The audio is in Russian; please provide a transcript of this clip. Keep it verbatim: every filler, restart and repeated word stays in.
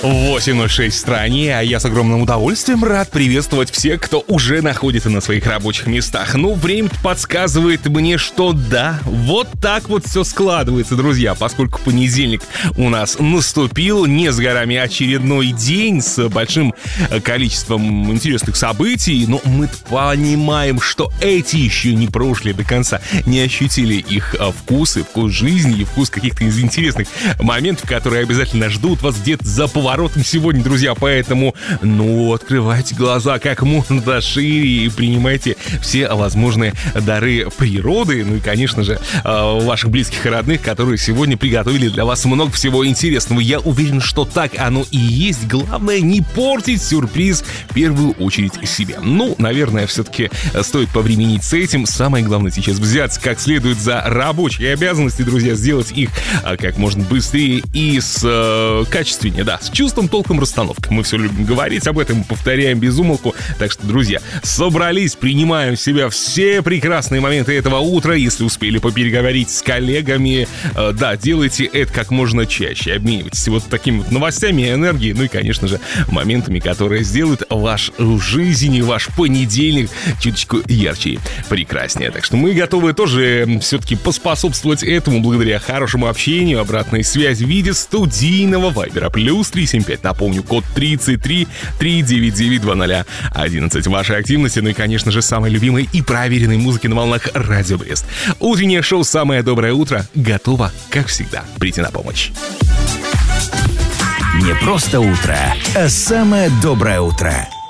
восемь ноль шесть в стране, а я с огромным удовольствием рад приветствовать всех, кто уже находится на своих рабочих местах. Ну, время подсказывает мне, что да, вот так вот все складывается, друзья, поскольку понедельник у нас наступил, не с горами очередной день с большим количеством интересных событий, но мы понимаем, что эти еще не прошли до конца, не ощутили их вкусы, вкус жизни и вкус каких-то из интересных моментов, которые обязательно ждут вас где-то за поворотом сегодня, друзья, поэтому, ну, открывайте глаза как можно шире и принимайте все возможные дары природы, ну и, конечно же, ваших близких и родных, которые сегодня приготовили для вас много всего интересного. Я уверен, что так оно и есть. Главное, не портить сюрприз в первую очередь себе. Ну, наверное, все-таки стоит повременить с этим. Самое главное сейчас взяться как следует за рабочие обязанности, друзья, сделать их как можно быстрее и с э, качественнее, да, с чувством, толком, расстановкой. Мы все любим говорить об этом, повторяем без умолку. Так что, друзья, собрались, принимаем в себя все прекрасные моменты этого утра. Если успели попереговорить с коллегами, э, да, делайте это как можно чаще. Обменивайтесь вот такими вот новостями, энергией, ну и, конечно же, моментами, которые сделают ваш жизнь и ваш понедельник чуточку ярче и прекраснее. Так что мы готовы тоже все-таки поспособствовать этому благодаря хорошему общению, обратной связи в виде студийного вайбера. Плюс три семь пять, напомню, код тридцать три триста девяносто девять двадцать одиннадцать. Вашей активности, ну и, конечно же, самой любимой и проверенной музыки на волнах Радио Брест. Утреннее шоу «Самое доброе утро» готово, как всегда, прийти на помощь. Не просто утро, а самое доброе утро.